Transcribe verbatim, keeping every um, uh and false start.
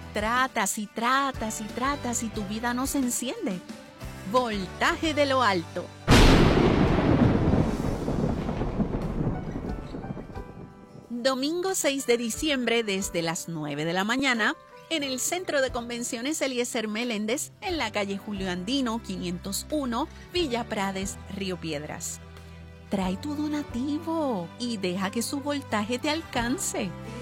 tratas y tratas y tratas y tu vida no se enciende. Voltaje de lo alto. Domingo seis de diciembre desde las nueve de la mañana en el Centro de Convenciones Eliezer Meléndez en la calle Julio Andino quinientos uno, Villa Prades, Río Piedras. Trae tu donativo y deja que su voltaje te alcance.